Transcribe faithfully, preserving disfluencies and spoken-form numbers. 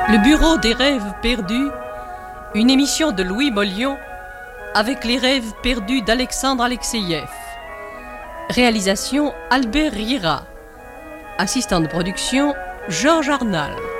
Le Bureau des rêves perdus, une émission de Louis Mollion avec les rêves perdus d'Alexandre Alexeïev. Réalisation Albert Riera. Assistant de production Georges Arnal.